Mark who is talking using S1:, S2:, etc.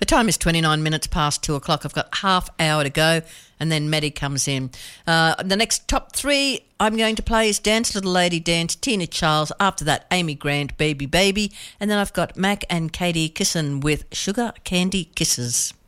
S1: time is 29 minutes past 2 o'clock. I've got half hour to go, and then Maddie comes in. The next top three I'm going to play is Dance Little Lady Dance, Tina Charles. After that, Amy Grant, Baby Baby. And then I've got Mac and Katie Kissin with Sugar Candy Kisses.